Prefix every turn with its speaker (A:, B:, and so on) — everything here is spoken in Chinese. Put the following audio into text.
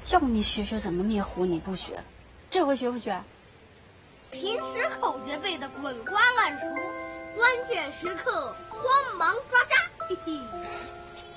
A: 叫你学学怎么灭火，你不学，这回学不学？
B: 平时口诀背得滚瓜烂熟，关键时刻慌忙抓瞎，嘿嘿。